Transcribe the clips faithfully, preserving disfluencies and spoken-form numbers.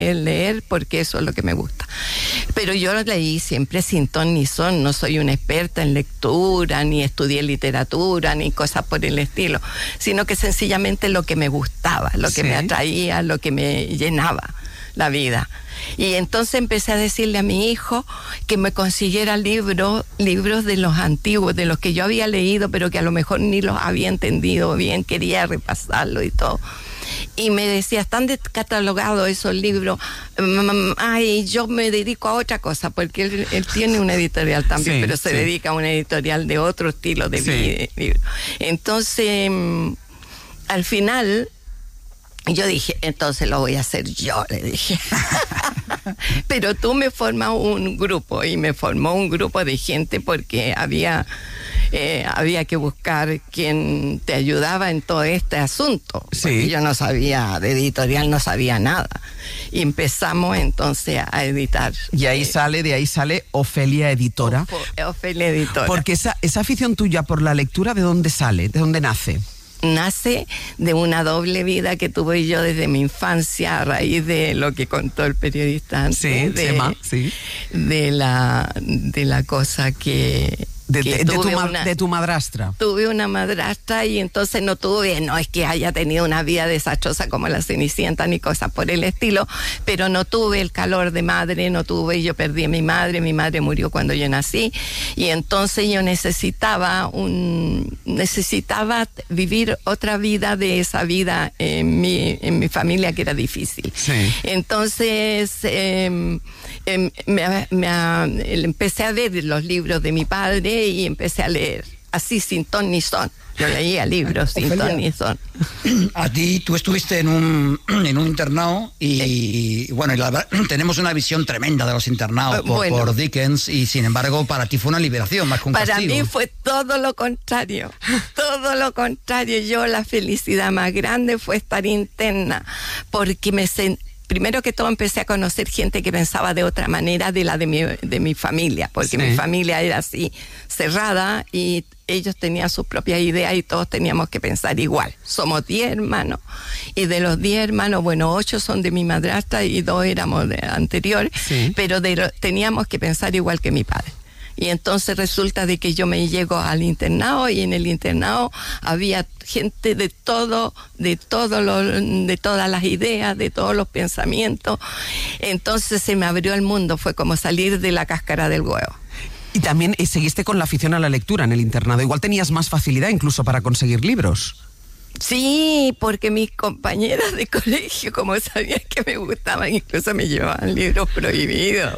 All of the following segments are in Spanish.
es leer porque eso es lo que me gusta. Pero yo lo leí siempre sin ton ni son, no soy una experta en lectura, ni estudié literatura, ni cosas por el estilo, sino que sencillamente lo que me gustaba, lo que sí. me atraía, lo que me llenaba la vida. Y entonces empecé a decirle a mi hijo que me consiguiera libros, libros de los antiguos, de los que yo había leído, pero que a lo mejor ni los había entendido bien, quería repasarlo y todo. Y me decía, están descatalogados esos libros, ay, yo me dedico a otra cosa, porque él, él tiene una editorial también, sí, pero se sí. dedica a una editorial de otro estilo de sí. libro. Entonces, al final, yo dije, entonces lo voy a hacer yo, le dije. Pero tú me formas un grupo, y me formó un grupo de gente porque había... Eh, había que buscar quien te ayudaba en todo este asunto, sí. porque yo no sabía, de editorial no sabía nada, y empezamos entonces a editar. Y ahí eh, sale, de ahí sale Ofelia Editora. Of, Ofelia Editora. Porque esa, esa afición tuya por la lectura, ¿de dónde sale? ¿De dónde nace? Nace de una doble vida que tuve yo desde mi infancia, a raíz de lo que contó el periodista antes, sí, de, Chema, sí. de, la, de la cosa que... De, de, de, tu una, de tu madrastra. Tuve una madrastra y entonces no tuve, no es que haya tenido una vida desastrosa como la Cenicienta ni cosas por el estilo, pero no tuve el calor de madre, no tuve, yo perdí a mi madre, mi madre murió cuando yo nací, y entonces yo necesitaba un necesitaba vivir otra vida de esa vida en mi, en mi familia, que era difícil. Sí. Entonces eh, eh, me, me, empecé a ver los libros de mi padre y empecé a leer, así sin ton ni son. Yo leía libros sin Ofelia, ton ni son. A ti, tú estuviste en un, en un internado y, sí. y bueno, y la, tenemos una visión tremenda de los internados por, bueno, por Dickens, y sin embargo para ti fue una liberación más que un para castigo. Mí fue todo lo contrario, todo lo contrario. Yo, la felicidad más grande fue estar interna, porque me sentí, primero que todo, empecé a conocer gente que pensaba de otra manera de la de mi, de mi familia, porque sí. mi familia era así, cerrada, y ellos tenían sus propias ideas y todos teníamos que pensar igual. Somos diez hermanos, y de los diez hermanos, bueno, ocho son de mi madrastra y dos éramos de anterior, sí. pero de, teníamos que pensar igual que mi padre. Y entonces resulta de que yo me llego al internado, y en el internado había gente de todo, de todo lo, de todas las ideas, de todos los pensamientos. Entonces se me abrió el mundo, fue como salir de la cáscara del huevo. Y también eh, seguiste con la afición a la lectura en el internado. Igual tenías más facilidad incluso para conseguir libros. Sí, porque mis compañeras de colegio, como sabían que me gustaban, incluso me llevaban libros prohibidos.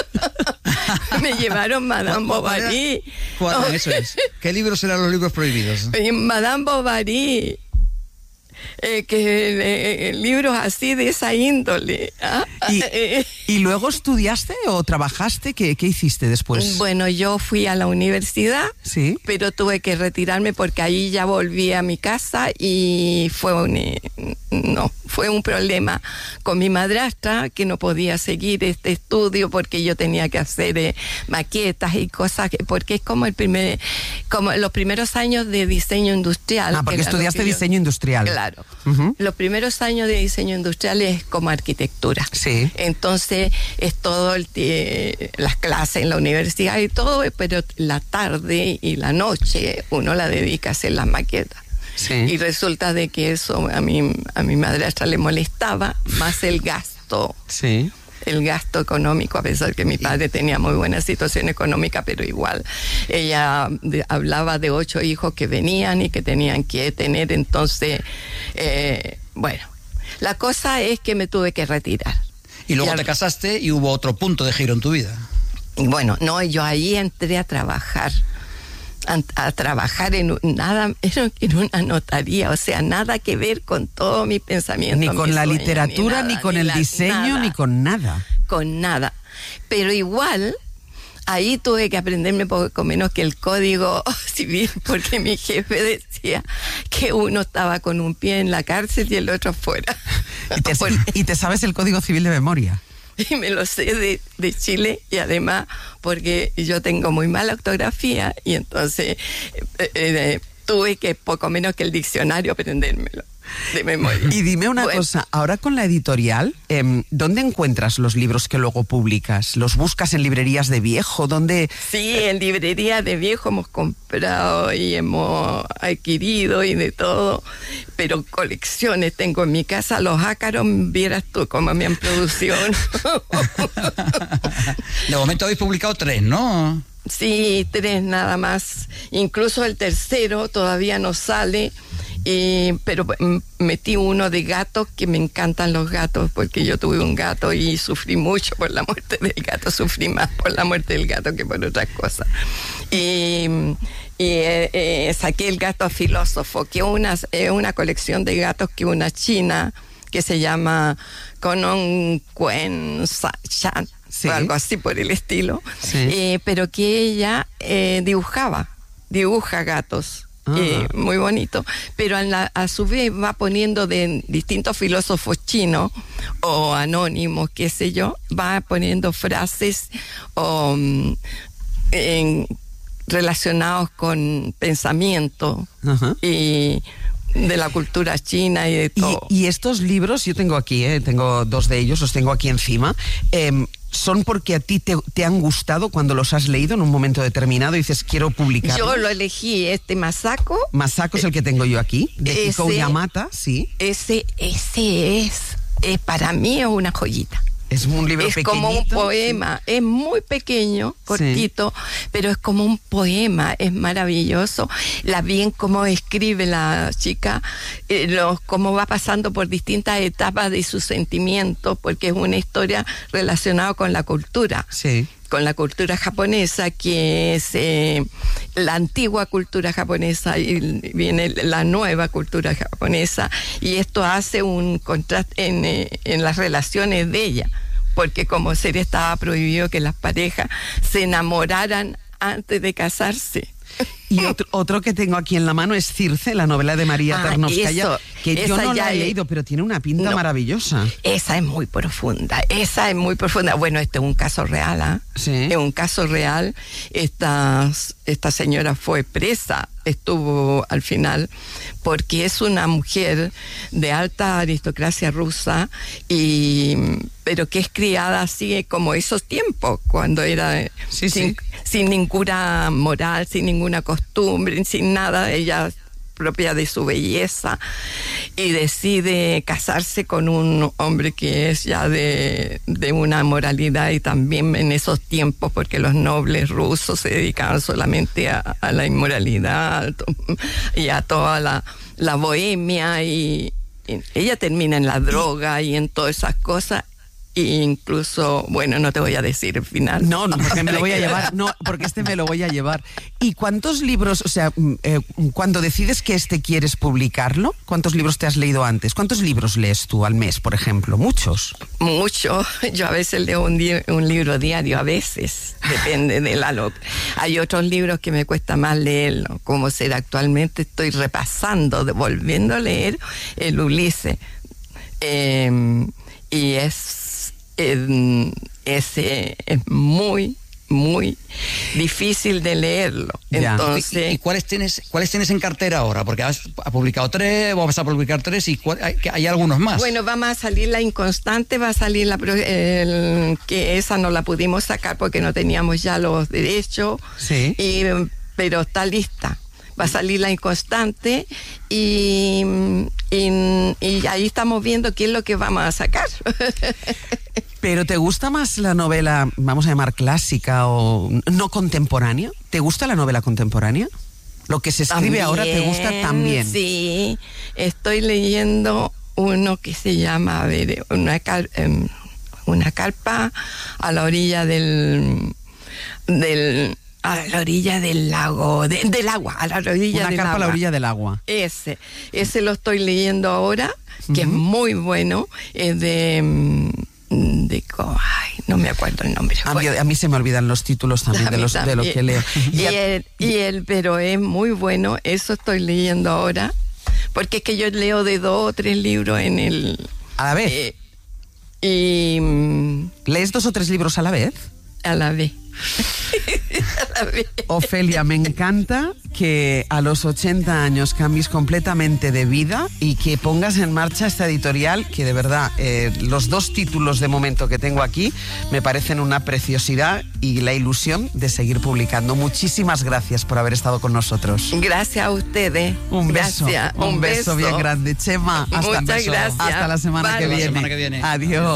Me llevaron Madame Bovary. ¿Cuál? Oh. Eso es. ¿Qué libros eran los libros prohibidos? Madame Bovary. Eh, que eh, libros así de esa índole. ¿Ah? ¿Y, ¿Y luego estudiaste o trabajaste? ¿Qué, qué hiciste después? Bueno, yo fui a la universidad, ¿sí? Pero tuve que retirarme porque ahí ya volví a mi casa y fue un, no, fue un problema con mi madrastra, que no podía seguir este estudio porque yo tenía que hacer eh, maquetas y cosas, porque es como el primer, como los primeros años de diseño industrial. Ah, porque estudiaste diseño yo, industrial. Claro. Uh-huh. Los primeros años de diseño industrial es como arquitectura. Sí. Entonces es todo el eh, las clases en la universidad y todo, pero la tarde y la noche uno la dedica a hacer las maquetas. Sí. Y resulta de que eso a mi, a mi madrastra le molestaba, más el gasto. Sí. El gasto económico, a pesar que mi padre tenía muy buena situación económica, pero igual ella de, hablaba de ocho hijos que venían y que tenían que tener, entonces, eh, bueno, la cosa es que me tuve que retirar. Y luego y te casaste y hubo otro punto de giro en tu vida. Bueno, no, yo ahí entré a trabajar. A, a trabajar en nada, en una notaría, o sea, nada que ver con todo mi pensamiento. Ni con la sueño, literatura, ni, nada, ni con ni el la, diseño, nada, ni con nada. Con nada. Pero igual, ahí tuve que aprenderme poco menos que el código civil, porque mi jefe decía que uno estaba con un pie en la cárcel y el otro fuera. ¿Y te, ¿y te sabes el código civil de memoria? Y me lo sé de, de Chile, y además porque yo tengo muy mala ortografía, y entonces eh, eh, tuve que poco menos que el diccionario aprendérmelo. de memoria. Y dime una bueno. cosa, ahora con la editorial, eh, ¿dónde encuentras los libros que luego publicas? ¿Los buscas en librerías de viejo? ¿Dónde? Sí, en librerías de viejo hemos comprado y hemos adquirido y de todo, pero colecciones tengo en mi casa. Los ácaros, vieras tú cómo me han producido. De momento habéis publicado tres, ¿no? Sí, tres nada más. Incluso el tercero todavía no sale, eh, pero metí uno de gatos, que me encantan los gatos, porque yo tuve un gato y sufrí mucho por la muerte del gato. Sufrí más por la muerte del gato que por otras cosas. Y, y eh, eh, saqué el gato filósofo, que es una, eh, una colección de gatos que una china que se llama Konon Kuen Chan, sí. o algo así por el estilo, sí. eh, pero que ella eh, dibujaba, dibuja gatos. Eh, muy bonito, pero a, la, a su vez va poniendo de distintos filósofos chinos o anónimos, qué sé yo, va poniendo frases o, um, en, relacionados con pensamiento uh-huh. y de la cultura china y de todo. Y, y estos libros, yo tengo aquí, eh, tengo dos de ellos, los tengo aquí encima, eh, ¿son porque a ti te, te han gustado cuando los has leído en un momento determinado y dices, quiero publicarlos? Yo lo elegí, este Masako. Masako es el que tengo yo aquí, de Kiko Yamata, sí. Ese, ese es, eh, para mí es una joyita. Es un libro es pequeñito. Es como un poema, sí. Es muy pequeño, cortito, sí. pero es como un poema, es maravilloso. La bien cómo escribe la chica, eh, los, cómo va pasando por distintas etapas de sus sentimientos, porque es una historia relacionada con la cultura. Sí. Con la cultura japonesa, que es eh, la antigua cultura japonesa, y viene la nueva cultura japonesa, y esto hace un contraste en, eh, en las relaciones de ella, porque como serie estaba prohibido que las parejas se enamoraran antes de casarse. Y otro, otro que tengo aquí en la mano es Circe, la novela de María ah, Tarnowskaya, que yo no la he leído, pero tiene una pinta no, maravillosa. Esa es muy profunda, esa es muy profunda. Bueno, este es un caso real, ¿eh? Sí. Es un caso real. Esta, esta señora fue presa, estuvo al final, porque es una mujer de alta aristocracia rusa, y pero que es criada así como esos tiempos, cuando era sí, sin, sí. sin ninguna moral, sin ninguna costumbre, sin nada, ella propia de su belleza, y decide casarse con un hombre que es ya de, de una moralidad, y también en esos tiempos, porque los nobles rusos se dedicaban solamente a, a la inmoralidad y a toda la, la bohemia, y, y ella termina en la droga y en todas esas cosas. E incluso, bueno, no te voy a decir el final. No, no, porque me lo voy a llevar. No, porque este me lo voy a llevar. ¿Y cuántos libros, o sea, eh, cuando decides que este quieres publicarlo, cuántos libros te has leído antes? ¿Cuántos libros lees tú al mes, por ejemplo? ¿Muchos? Mucho. Yo a veces leo un, di- un libro diario, a veces. Depende de la loca. Hay otros libros que me cuesta más leerlo, como ser actualmente. Estoy repasando, de, volviendo a leer el Ulises. Eh, y es... Eh, ese es muy, muy difícil de leerlo. Ya. Entonces, ¿Y, y cuáles tienes, cuáles tienes en cartera ahora? Porque has, has publicado tres, vamos a publicar tres, y cuál, hay, hay algunos más. Bueno, vamos a salir La Inconstante, va a salir la el, que esa no la pudimos sacar porque no teníamos ya los derechos. Sí. Y, pero está lista. Va a salir La Inconstante, y, y, y ahí estamos viendo qué es lo que vamos a sacar. ¿Pero te gusta más la novela, vamos a llamar clásica o no contemporánea? ¿Te gusta la novela contemporánea? ¿Lo que se escribe también, ahora te gusta también? Sí, estoy leyendo uno que se llama, a ver, una, car, um, una carpa a la orilla del... del a la orilla del lago, de, del agua, a la orilla Una del carpa agua. a la orilla del agua. Ese, ese lo estoy leyendo ahora, que uh-huh. es muy bueno, es de... de ay, no me acuerdo el nombre. A mí, a mí se me olvidan los títulos también, de, los, también. de lo que leo. Y el, y el, pero es muy bueno, eso estoy leyendo ahora, porque es que yo leo de dos o tres libros en el... ¿A la vez? Eh, y... ¿Lees dos o tres libros a la vez? A la vez. a la vez. Ofelia, me encanta que a los ochenta años cambies completamente de vida y que pongas en marcha esta editorial que de verdad, eh, los dos títulos de momento que tengo aquí me parecen una preciosidad y la ilusión de seguir publicando. Muchísimas gracias por haber estado con nosotros. Gracias a ustedes. Un beso. Gracias. Un, un beso, beso bien grande. Chema, hasta, Muchas gracias. Hasta la semana, vale. que viene. La semana que viene. Adiós.